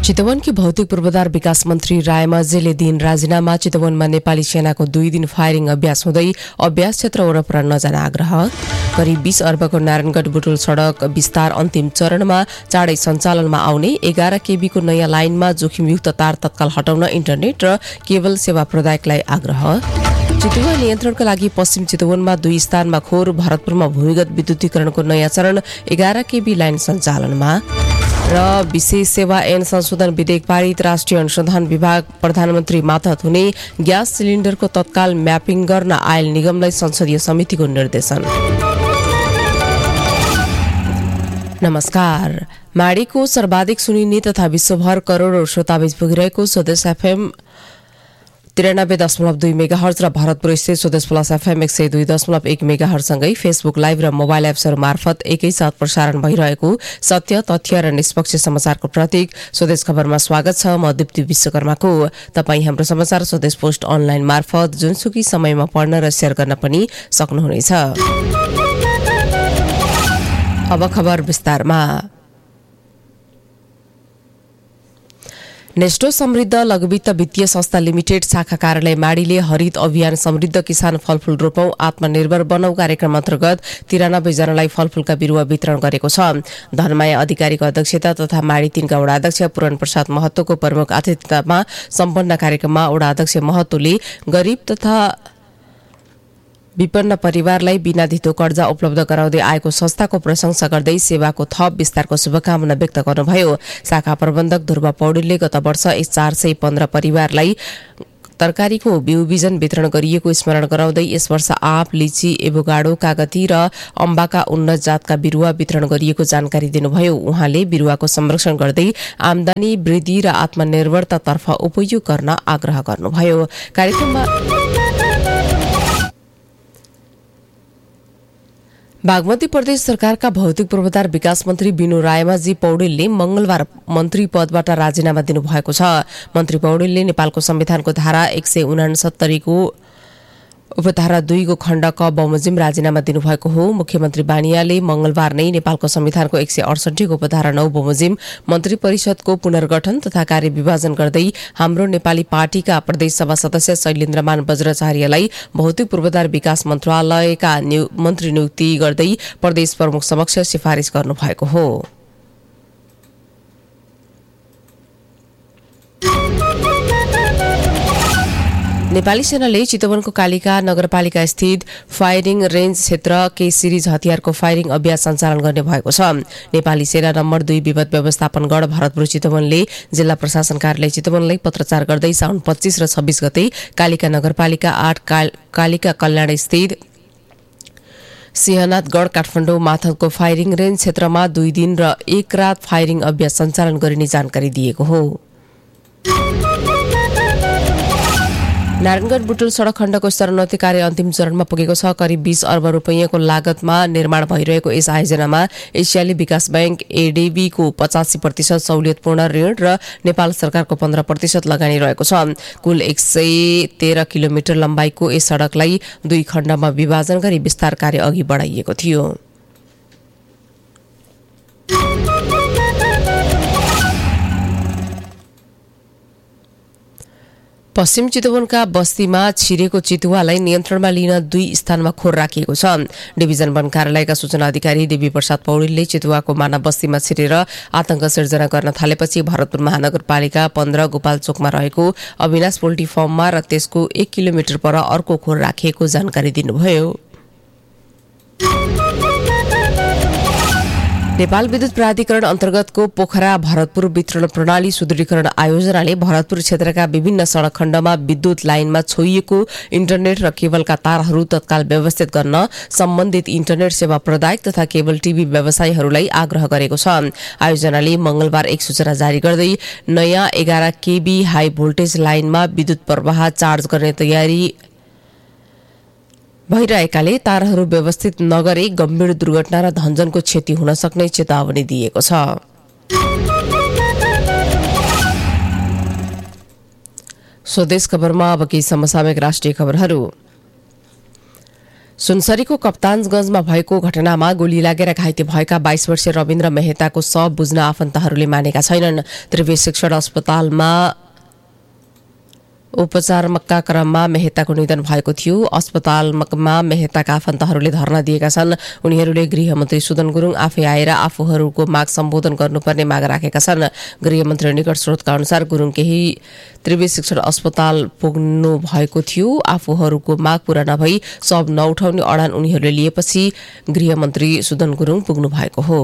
चितवनकी भौतिक पूर्वाधार विकास मन्त्री रायमाझीले दिन राजीनामा। चितवनमा नेपाली सेनाको 2 दिन फायरिङ अभ्यास हुँदै अभ्यास क्षेत्र वरपर नजान आग्रह। करिब 20 अर्बको नारायणगढ बुटुल सडक विस्तार अन्तिम चरणमा, चाँडै सञ्चालनमा आउने। 11 केबीको नयाँ लाइनमा जोखिमयुक्त तार तत्काल हटाउन इन्टरनेट र केबल सेवा प्रदायकलाई आग्रह। चितुवा नियन्त्रणका लागि पश्चिम चितवनमा 2 स्थानमा खोर। भरतपुरमा भूमिगत विद्युतीकरणको नयाँ चरण, 11 केबी लाइन सञ्चालनमा। र विशेष सेवा ऐन संशोधन विधेयक पारित। राष्ट्रिय अनुसन्धान विभाग प्रधानमन्त्री मातहत हुने। ग्यास सिलिन्डरको तत्काल म्यापिङ गर्न आयल निगमलाई संसदीय समितिको निर्देशन। नमस्कार। माडीको सर्वाधिक सुनिने तथा विश्वभर करोडौं श्रोताबीच पुगिरहेको स्वदेश एफएम 93.2 मेगाहर्ज र भरतपुर स्थित स्वदेश प्लस एफएम 102.1 मेगाहर्ज सँगै फेसबुक लाइभ र मोबाइल एप्सहरू मार्फत एकैसाथ प्रसारण भइरहेको सत्य, तथ्य र निष्पक्ष समाचारको प्रतीक स्वदेश खबरमा स्वागत छ। म दीप्ति विश्वकर्माको। तपाईँ हाम्रो समाचार स्वदेश पोस्ट अनलाइन मार्फत जुनसुकी समयमा पढ्न र शेयर गर्न पनि सक्नुहुनेछ। अब खबर विस्तारमा। नेस्टो समृद्ध लघुवित्त वित्तीय संस्था लिमिटेड शाखा कार्यालय माडीले हरित अभियान समृद्ध किसान फलफूल रोपौं आत्मनिर्भर बनौं कार्यक्रम अन्तर्गत 93 जनालाई फलफूलका बिरुवा वितरण गरेको छ। धनमाया अधिकारीको अध्यक्षता तथा माडी 3 का वडा अध्यक्ष पूरण प्रसाद महतोको प्रमुख आतिथ्यतामा सम्पन्न कार्यक्रममा वडा अध्यक्ष महतोले गरीब तथा विपन्न परिवारलाई बिना धितो कर्जा उपलब्ध गराउँदै आएको संस्थाको प्रशंसा गर्दै सेवाको थप विस्तारको शुभकामना व्यक्त गर्नुभयो। शाखा प्रबन्धक ध्रुव पौडेलले गत वर्ष 415 परिवारलाई तरकारीको बिउ बिजन वितरण गरिएको स्मरण गराउँदै यस वर्ष आँप, लिची, एभोकाडो, कागती र अम्बाका उन्नत जातका बिरुवा वितरण गरिएको जानकारी दिनुभयो। उहाँले बिरुवाको संरक्षण गर्दै आमदानी वृद्धि र आत्मनिर्भरतातर्फ उपयोग गर्न आग्रह गर्नुभयो। कार्यक्रममा बागमती प्रदेश सरकारका भौतिक पूर्वाधार विकास मन्त्री बिनु रायमाझी पौडेलले मंगलबार मन्त्री पदबाट राजीनामा दिनुभएको छ। मन्त्री पौडेलले नेपालको संविधानको धारा 169 को उपधारा 2 को खण्ड क बमोजिम राजीनामा दिनुभएको हो। मुख्यमन्त्री बानियाले मंगलबार नै नेपालको संविधानको 168 को उपधारा 9 बमोजिम मन्त्री परिषदको पुनर्गठन तथा कार्यविभाजन गर्दै हाम्रो नेपाली पार्टीका प्रदेश सभा सदस्य शैलेन्द्रमान बज्राचार्यलाई भौतिक पूर्वाधार विकास मन्त्रालयका मन्त्री नियुक्ति गर्दै प्रदेश प्रमुख समक्ष सिफारिस गर्नुभएको हो। नेपाली सेनाले चितवनको कालिका नगरपालिका स्थित फायरिङ रेन्ज क्षेत्र के सिरिज हतियारको फायरिङ अभ्यास सञ्चालन गर्ने भएको छ। नेपाली सेना नम्बर 2 विपद व्यवस्थापन गढ भरतपुर चितवनले जिल्ला प्रशासन कार्यालय चितवनलाई पत्रचार गर्दै साउन 25 र 26 गते कालिका नगरपालिका 8 कालिका कल्याण स्थित सिंहनाथगढ काठमाडौँ माथको फायरिङ रेन्ज क्षेत्रमा 2 दिन र 1 रात फायरिङ अभ्यास सञ्चालन गरिने जानकारी दिएको हो। नारायणगढ बुटुल सडक खण्डको स्तरोन्नति कार्य अन्तिम चरणमा पुगेको छ। करिब 20 अर्ब रुपैयाँको लागतमा निर्माण भइरहेको यस आयोजनामा एसियाली विकास बैंक एडीबी को 85% सहुलियतपूर्ण ऋण र नेपाल सरकारको 15% लगानी रहेको छ। कुल 113 किलोमिटर लम्बाइको यस सडकलाई 2 खण्डमा विभाजन गरी विस्तार कार्य अघि बढाइएको थियो। पश्चिम चितवनका बस्तीमा छिरेको चितुवालाई नियन्त्रणमा लिन 2 स्थानमा खोर राखिएको छ। डिभिजन वन कार्यालयका सूचना अधिकारी देवी प्रसाद पौडेलले चितुवाको मानव बस्तीमा छिरेर आतंक सिर्जना गर्न थालेपछि भरतपुर महानगरपालिका 15 गोपालचोकमा रहेको अविनाश पोल्ट्री फर्ममा र त्यसको 1 किलोमिटर पर अर्को खोर राखिएको जानकारी दिनुभयो। नेपाल विद्युत प्राधिकरण अन्तर्गतको पोखरा भरतपुर वितरण प्रणाली सुदृढीकरण आयोजनाले भरतपुर क्षेत्रका विभिन्न सडक खण्डमा विद्युत लाइनमा छोइएको इन्टरनेट र केबलका तारहरू तत्काल व्यवस्थित गर्न सम्बन्धित इन्टरनेट सेवा प्रदायक तथा केबल टिभी व्यवसायीहरूलाई आग्रह गरेको छ। आयोजनाले मंगलबार एक सूचना जारी गर्दै नयाँ 11 केबी हाई भोल्टेज लाइनमा विद्युत प्रवाह चार्ज गर्ने तयारी भइरहेकाले तारहरू व्यवस्थित नगरे गम्भीर दुर्घटना र धनजनको क्षति हुन सक्ने चेतावनी दिएको छ। स्वदेश खबरमा अब केही समसामयिक राष्ट्रिय खबरहरू। सुनसरीको कप्तानगञ्जमा भएको घटनामा गोली लागेर घाइते भएका 22 वर्षीय रविन्द्र मेहताको शव बुझ्न आफन्तहरूले मानेका छैनन्। त्रिवेणी शिक्षण अस्पतालमा उपचारका क्रममा मेहताको निधन भएको थियो। अस्पतालमा मेहताका आफन्तहरूले धरना दिएका छन्। उनीहरूले गृहमन्त्री सुदन गुरुङ आफै आएर आफूहरूको माग सम्बोधन गर्नुपर्ने माग राखेका छन्। गृहमन्त्री निकट स्रोतका अनुसार गुरुङ केही त्रिवेणी शिक्षण अस्पताल पुग्नु भएको थियो। आफूहरूको माग पूरा नभई शव नउठाउने अडान उनीहरूले लिएपछि गृहमन्त्री सुदन गुरुङ पुग्नु भएको हो।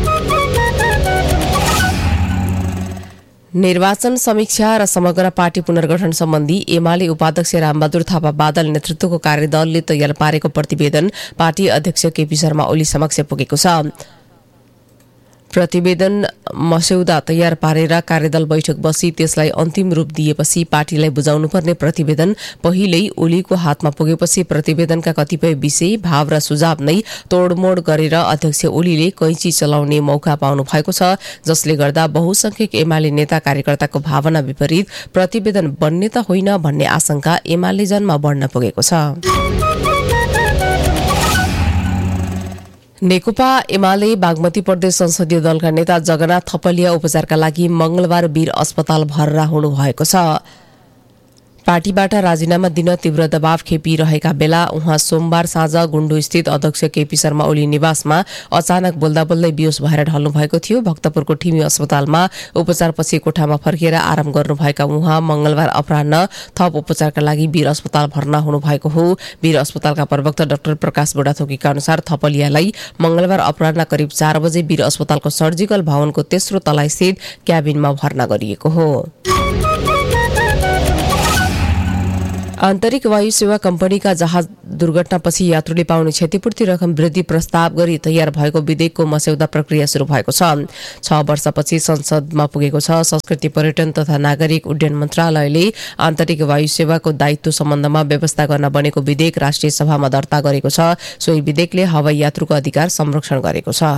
निर्वाचन समीक्षा र समग्र पार्टी पुनर्गठन सम्बन्धी एमाले उपाध्यक्ष रामबहादुर थापा बादल नेतृत्वको कार्यदलले तयार पारेको प्रतिवेदन पार्टी अध्यक्ष केपी शर्मा ओली समक्ष पुगेको छ। प्रतिवेदन मस्यौदा तयार पारेर कार्यदल बैठक बसी त्यसलाई अन्तिम रूप दिएपछि पार्टीलाई बुझाउनुपर्ने प्रतिवेदन पहिल्यै ओलीको हातमा पुगेपछि प्रतिवेदनका कतिपय विषय भाव र सुझाव नै तोडमोड गरेर अध्यक्ष ओलीले कैँची चलाउने मौका पाउनु भएको छ, जसले गर्दा बहुसंख्यक एमाले नेता कार्यकर्ताको भावना विपरीत प्रतिवेदन बन्ने त होइन भन्ने आशंका एमाले जनमा बढ्न पुगेको छ। नेकपा एमाले बागमती प्रदेश संसदीय दलका नेता जगन्नाथ थपलिया उपचारका लागि मंगलबार वीर अस्पताल भर्ना हुनु भएको छ। पार्टीबाट राजीनामा दिन तीव्र दबाव खेपिरहेका बेला उहाँ सोमबार साँझ गुण्डु स्थित अध्यक्ष केपी शर्मा ओली निवासमा अचानक बोल्दा बोल्दै बेहोस भएर ढल्नु भएको थियो। भक्तपुरको ठिमी अस्पतालमा उपचारपछि कोठामा फर्किएर आराम गर्नुभएका उहाँ मंगलबार अपराह्न थप उपचारका लागि वीर अस्पताल भर्ना हुनु भएको हो। वीर अस्पतालका प्रवक्ता डाक्टर प्रकाश बुढाथोकीका अनुसार थपलियालाई मंगलबार अपराह्न करिब 4 बजे वीर अस्पतालको सर्जिकल भवनको तेस्रो तलाइ स्थित क्याबिनमा भर्ना गरिएको हो। आन्तरिक वायु सेवा कम्पनीका जहाज दुर्घटनापछि यात्रुले पाउने क्षतिपूर्ति रकम वृद्धि प्रस्ताव गरी तयार भएको विधेयकको मस्यौदा प्रक्रिया शुरू भएको छ। 6 वर्षपछि संसदमा पुगेको छ। संस्कृति पर्यटन तथा नागरिक उड्डयन मन्त्रालयले आन्तरिक वायु सेवाको दायित्व सम्बन्धमा व्यवस्था गर्न बनेको विधेयक राष्ट्रिय सभामा दर्ता गरेको छ। सोही विधेयकले हवाई यात्रुको अधिकार संरक्षण गरेको छ।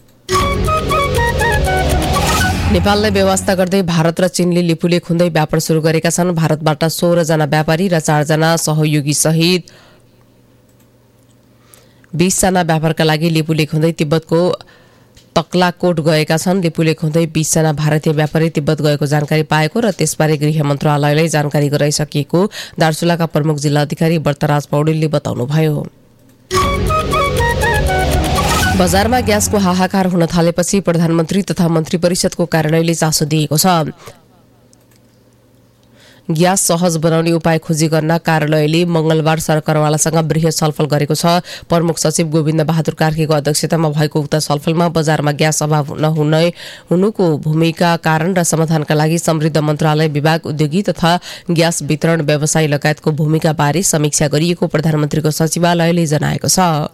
नेपाललाई व्यवस्था गर्दै भारत र चीनले लिपुले खुन्दै व्यापार शुरू गरेका छन्। भारतबाट 16 जना व्यापारी र 4 जना सहयोगी सहित 20 जना व्यापारका लागि लिपुले खुन्दै तिब्बतको तक्लाकोट गएका छन्। लिपुले खुन्दै 20 जना भारतीय व्यापारी तिब्बत गएको जानकारी पाएको र त्यसबारे गृह मन्त्रालयलाई जानकारी गराइसकिएको दार्चुलाका प्रमुख जिल्ला अधिकारी व्रतराज पौडेलले बताउनुभयो। बजारमा ग्यासको हाहाकार हुन थालेपछि प्रधानमन्त्री तथा मन्त्री परिषदको कार्यालयले चासो दिएको छ। ग्यास सहज बनाउने उपाय खोजी गर्न कार्यालयले मंगलबार सरकारवालासँग बृहत छलफल गरेको छ। प्रमुख सचिव गोविन्द बहादुर कार्कीको अध्यक्षतामा भएको उक्त छलफलमा बजारमा ग्यास अभाव हुनुको भूमिका कारण र समाधानका लागि समृद्ध मन्त्रालय विभाग उद्योगी तथा ग्यास वितरण व्यवसायी लगायतको भूमिका बारे समीक्षा गरिएको प्रधानमन्त्रीको सचिवालयले जनाएको छ।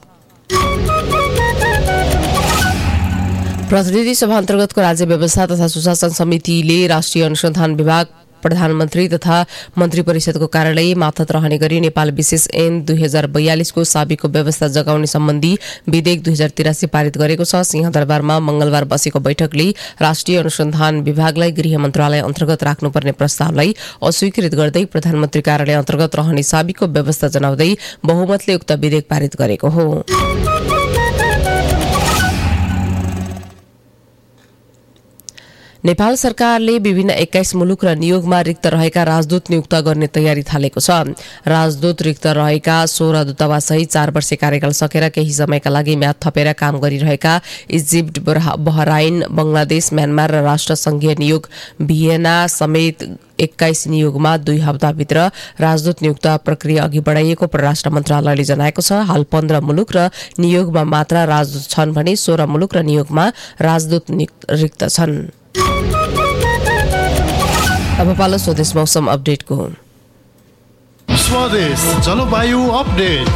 प्रतिनिधि सभा अन्तर्गतको राज्य व्यवस्था तथा सुशासन समितिले राष्ट्रिय अनुसन्धान विभाग प्रधानमन्त्री तथा मन्त्री परिषदको कार्यालय मातहत रहने गरी नेपाल विशेष ऐन 2042 को साबिकको व्यवस्था जगाउने सम्बन्धी विधेयक 2083 पारित गरेको छ। सिंहदरबारमा मंगलबार बसेको बैठकले राष्ट्रिय अनुसन्धान विभागलाई गृह मन्त्रालय अन्तर्गत राख्नुपर्ने प्रस्तावलाई अस्वीकृत गर्दै प्रधानमन्त्री कार्यालय अन्तर्गत रहने साबिकको व्यवस्था जनाउँदै बहुमतले उक्त विधेयक पारित गरेको हो। नेपाल सरकारले विभिन्न 21 मुलुक र नियोगमा रिक्त रहेका राजदूत नियुक्त गर्ने तयारी थालेको छ। राजदूत रिक्त रहेका 16 दूतावाससहित 4 वर्ष कार्यकाल सकेर केही समयका लागि म्याद थपेर काम गरिरहेका इजिप्ट, बहराइन, बंगलादेश, म्यानमार र राष्ट्रसङ्घीय नियोग भियना समेत 21 नियोगमा 2 हप्ताभित्र राजदूत नियुक्त प्रक्रिया अघि बढाइएको परराष्ट्र मन्त्रालयले जनाएको छ। हाल 15 मुलुक र नियोगमा मात्र राजदूत छन् भने 16 मुलुक र नियोगमा राजदूत रिक्त छन्। अब पालो स्वदेश मौसम अपडेटको। स्वदेश जलवायु अपडेट।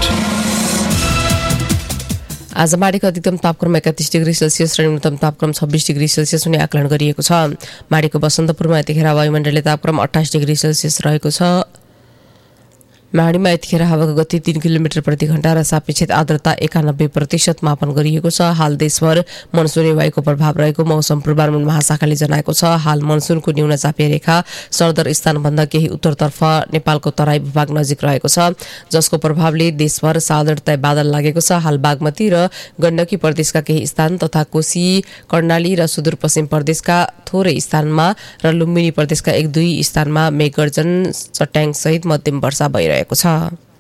आज माडीको अधिकतम तापक्रम 31 डिग्री सेल्सियस र न्यूनतम तापक्रम 26 डिग्री सेल्सियस हुने आकलन गरिएको छ। माडीको बसन्तपुरमा यतिखेर वायुमण्डलीय तापक्रम 28 डिग्री सेल्सियस रहेको छ। माडीमा यतिखेर हावाको गति 3 किलोमिटर प्रति घण्टा र सापेक्षिक आर्द्रता 91% मापन गरिएको छ। हाल देशभर मनसुनी वायुको प्रभाव रहेको मौसम पूर्वानुमान महाशाखाले जनाएको छ। हाल मनसुनको न्यून चापीय रेखा सरदर स्थानभन्दा केही उत्तरतर्फ नेपालको तराई भूभाग नजिक रहेको छ, जसको प्रभावले देशभर साधारणतया बादल लागेको छ। हाल बागमती र गण्डकी प्रदेशका केही स्थान तथा कोशी, कर्णाली र सुदूरपश्चिम प्रदेशका थोरै स्थानमा र लुम्बिनी प्रदेशका 1-2 स्थानमा मेघगर्जन, चट्याङ सहित मध्यम वर्षा भइरहेको छ।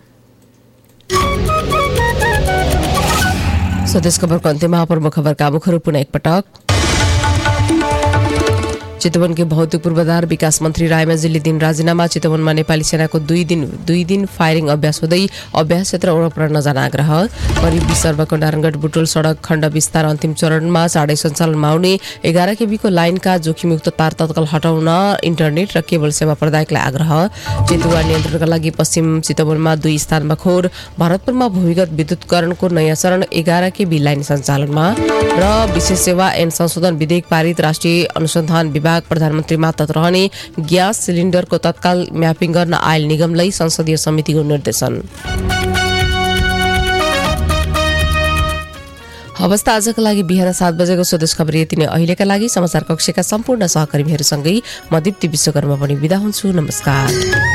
स्वदेश खबरको अन्त्यमा प्रमुख खबरका मुखहरू पुनः एकपटक। चितवनकै भौतिक पूर्वाधार विकास मन्त्री रायमा जिल्लेदिन राजीनामा। चितवनमा नेपाली सेनाको दुई दिन फायरिङ अभ्यास हुँदै अभ्यास क्षेत्र वरपर नजान आग्रह। करिब 20 अर्बको नारायणगढ बुटोल सडक खण्ड विस्तार अन्तिम चरणमा चाँडै सञ्चालनमा आउने। 11 केबीको लाइनका जोखिमयुक्त तार तत्काल हटाउन इन्टरनेट र केबल सेवा प्रदायकलाई आग्रह। चितुवा नियन्त्रणका लागि पश्चिम चितवनमा 2 स्थानमा खोर। भरतपुरमा भूमिगत विद्युतकरणको नयाँ चरण 11 केबी लाइन सञ्चालनमा। र विशेष सेवा ऐन संशोधन विधेयक पारित। राष्ट्रिय अनुसन्धान विभाग प्रधानमन्त्री मातहत रहने ग्यास सिलिन्डरको तत्काल म्यापिङ गर्न आयल निगमलाई संसदीय समितिको निर्देशन। हवस् त आजका लागि बिहान 7 बजेको स्वदेश खबर यति नै। अहिलेका लागि समाचार कक्षका सम्पूर्ण सहकर्मीहरूसँगै म दीप्ति विश्वकर्मा पनि बिदा हुन्छु। नमस्कार।